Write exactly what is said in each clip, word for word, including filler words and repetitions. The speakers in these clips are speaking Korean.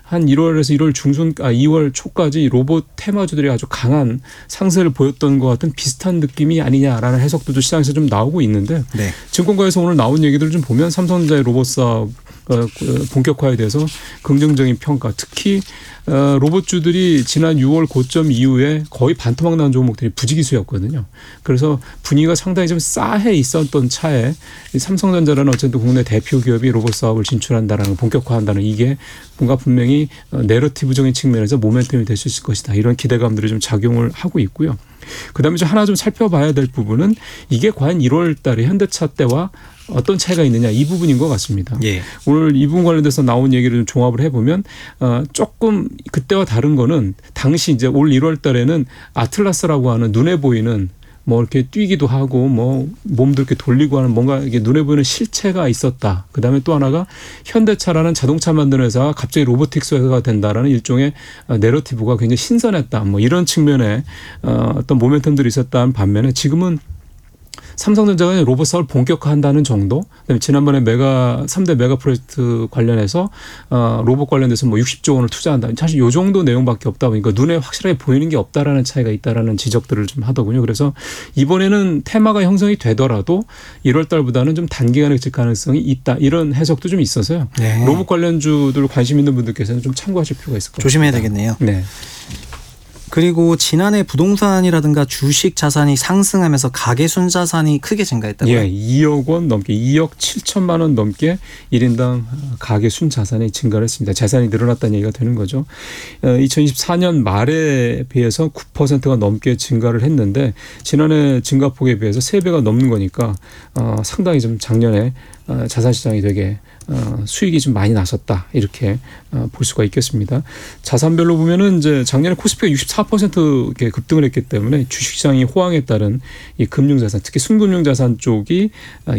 한 일월에서 일월 중순, 아 이월 초까지 로봇 테마주들이 아주 강한 상승을 보였던 것 같은 비슷한 느낌이 아니냐라는 해석도 시장에서 좀 나오고 있는데 네. 증권가에서 오늘 나온 얘기들을 좀 보면 삼성전자의 로봇 사업 본격화에 대해서 긍정적인 평가, 특히 로봇주들이 지난 유월 고점 이후에 거의 반토막 난 종목들이 부지기수였거든요. 그래서 분위기가 상당히 좀 싸해 있었던 차에 삼성전자라는 어쨌든 국내 대표 기업이 로봇 사업을 진출한다라는 본격화한다는 이게 뭔가 분명히 내러티브적인 측면에서 모멘텀이 될 수 있을 것이다. 이런 기대감들이 좀 작용을 하고 있고요. 그다음에 좀 하나 좀 살펴봐야 될 부분은 이게 과연 일월 달에 현대차 때와 어떤 차이가 있느냐 이 부분인 것 같습니다. 예. 오늘 이 부분 관련돼서 나온 얘기를 좀 종합을 해보면 어, 조금 그때와 다른 거는 당시 이제 올 일월 달에는 아틀라스라고 하는 눈에 보이는 뭐 이렇게 뛰기도 하고 뭐 몸도 이렇게 돌리고 하는 뭔가 이게 눈에 보이는 실체가 있었다. 그다음에 또 하나가 현대차라는 자동차 만드는 회사가 갑자기 로보틱스 회사가 된다라는 일종의 내러티브가 굉장히 신선했다. 뭐 이런 측면에 어떤 모멘텀들이 있었다는 반면에 지금은 삼성전자가 로봇 사업을 본격화한다는 정도. 그다음에 지난번에 메가 삼 대 메가 프로젝트 관련해서 어, 로봇 관련돼서 뭐 육십조 원을 투자한다. 사실 이 정도 내용밖에 없다 보니까 눈에 확실하게 보이는 게 없다라는 차이가 있다라는 지적들을 좀 하더군요. 그래서 이번에는 테마가 형성이 되더라도 일월 달보다는 좀 단기간에 그칠 가능성이 있다. 이런 해석도 좀 있어서요. 네. 로봇 관련주들 관심 있는 분들께서는 좀 참고하실 필요가 있을 것 같습니다. 조심해야 되겠네요. 네. 그리고 지난해 부동산이라든가 주식 자산이 상승하면서 가계 순자산이 크게 증가했다고요? 예, 이억 원 넘게 이억 칠천만 원 넘게 일 인당 가계 순자산이 증가를 했습니다. 자산이 늘어났다는 얘기가 되는 거죠. 이천이십사 년 말에 비해서 구 퍼센트가 넘게 증가를 했는데 지난해 증가폭에 비해서 세 배가 넘는 거니까 어, 상당히 좀 작년에 어, 자산시장이 되게 어, 수익이 좀 많이 났었다 이렇게 어, 볼 수가 있겠습니다. 자산별로 보면은 이제 작년에 코스피가 육십사 퍼센트 이렇게 급등을 했기 때문에 주식시장이 호황에 따른 이 금융자산, 특히 순금융자산 쪽이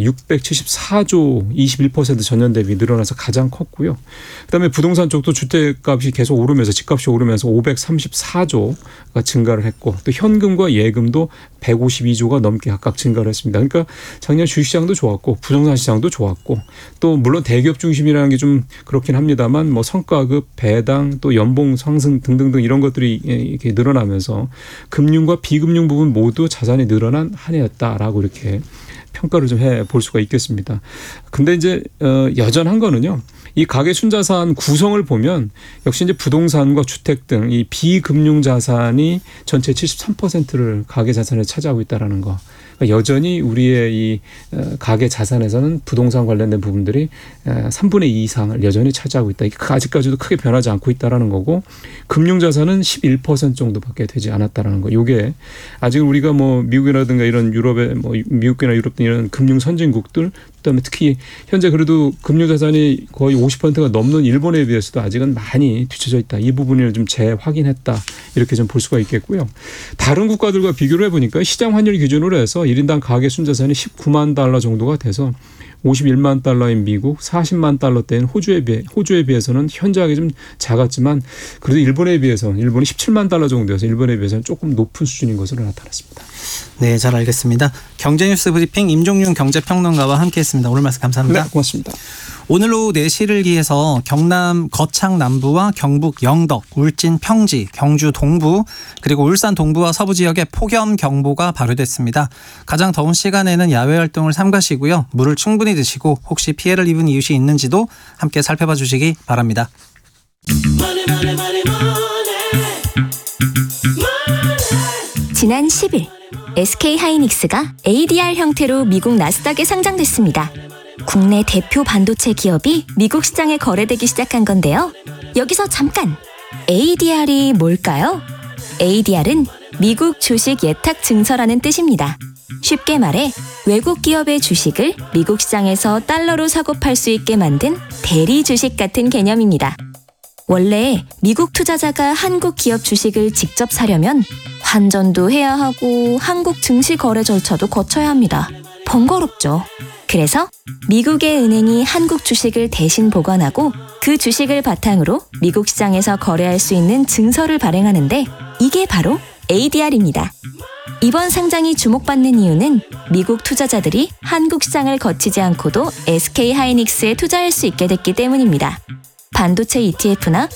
육백칠십사조 이십일 퍼센트 전년 대비 늘어나서 가장 컸고요. 그다음에 부동산 쪽도 주택값이 계속 오르면서 집값이 오르면서 오백삼십사조가 증가를 했고 또 현금과 예금도 백오십이조가 넘게 각각 증가를 했습니다. 그러니까 작년 주식시장도 좋았고 부동산 시장도 좋았고 또 물론 대기업 중심이라는 게 좀 그렇긴 합니다만 뭐 성과급, 배당, 또 연봉 상승 등등등 이런 것들이 이렇게 늘어나면서 금융과 비금융 부분 모두 자산이 늘어난 한 해였다라고 이렇게 평가를 좀 해 볼 수가 있겠습니다. 근데 이제 어, 여전한 거는요. 이 가계 순자산 구성을 보면 역시 이제 부동산과 주택 등 이 비금융 자산이 전체 칠십삼 퍼센트를 가계 자산에 차지하고 있다라는 거. 그러니까 여전히 우리의 이 가계 자산에서는 부동산 관련된 부분들이 삼분의 이 이상을 여전히 차지하고 있다. 이게 아직까지도 크게 변하지 않고 있다라는 거고 금융 자산은 십일 퍼센트 정도밖에 되지 않았다라는 거. 이게 아직 우리가 뭐 미국이라든가 이런 유럽의 뭐 미국이나 유럽 등 이런 금융 선진국들 그다음에 특히 현재 그래도 금융 자산이 거의 오십 퍼센트가 넘는 일본에 비해서도 아직은 많이 뒤쳐져 있다. 이 부분을 좀 재확인했다. 이렇게 좀 볼 수가 있겠고요. 다른 국가들과 비교를 해보니까 시장 환율 기준으로 해서 일 인당 가계 순자산이 십구만 달러 정도가 돼서 오십일만 달러인 미국, 사십만 달러대인 호주에 비해 호주에 비해서는 현저하게 좀 작았지만 그래도 일본에 비해서 일본이 십칠만 달러 정도여서 일본에 비해서는 조금 높은 수준인 것으로 나타났습니다. 네, 잘 알겠습니다. 경제뉴스 브리핑 임종윤 경제평론가와 함께했습니다. 오늘 말씀 감사합니다. 네, 고맙습니다. 오늘 오후 네 시를 기해서 경남 거창 남부와 경북 영덕, 울진 평지, 경주 동부 그리고 울산 동부와 서부 지역에 폭염경보가 발효됐습니다. 가장 더운 시간에는 야외 활동을 삼가시고요. 물을 충분히 드시고 혹시 피해를 입은 이웃이 있는지도 함께 살펴봐 주시기 바랍니다. 지난 십일 에스케이하이닉스가 에이디알 형태로 미국 나스닥에 상장됐습니다. 국내 대표 반도체 기업이 미국 시장에 거래되기 시작한 건데요. 여기서 잠깐! 에이디알이 뭘까요? 에이디알은 미국 주식 예탁 증서라는 뜻입니다. 쉽게 말해 외국 기업의 주식을 미국 시장에서 달러로 사고 팔 수 있게 만든 대리 주식 같은 개념입니다. 원래 미국 투자자가 한국 기업 주식을 직접 사려면 환전도 해야 하고 한국 증시 거래 절차도 거쳐야 합니다. 번거롭죠. 그래서 미국의 은행이 한국 주식을 대신 보관하고 그 주식을 바탕으로 미국 시장에서 거래할 수 있는 증서를 발행하는데 이게 바로 에이디알입니다. 이번 상장이 주목받는 이유는 미국 투자자들이 한국 시장을 거치지 않고도 에스케이하이닉스에 투자할 수 있게 됐기 때문입니다. 반도체 이티에프나